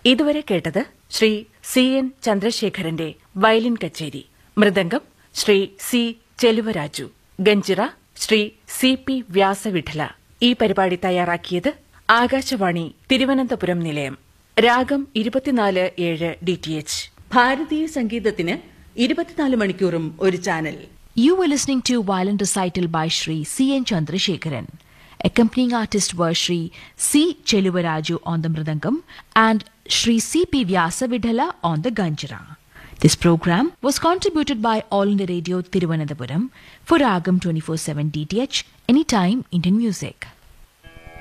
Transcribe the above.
ഇതുവരെ കേട്ടത് Shri C N ചന്ദ്രശേഖരന്റെ വയലിൻ കച്ചേരി. Mridangam Shri C ചെലുവരാജു. Ganjira Shri C P വ്യാസവിഠല. ഈ പരിപാടി തയ്യാറാക്കിയത് ആകാശവാണി തിരുവനന്തപുരം നിലയം. രാഗം 24/7 DTH. ഭാരതീയ സംഗീതത്തിന് 24 മണിക്കൂറും ഒരു channel. You were listening to violin recital by Shri C. N. Chandrasekharan. Accompanying artists were Shri C. Cheluvaraju on the mridangam and Shri C. P. Vyasavidhala on the ganjira. This program was contributed by All India Radio Thiruvananthapuram for Ragam 24/7 DTH, Anytime Indian Music.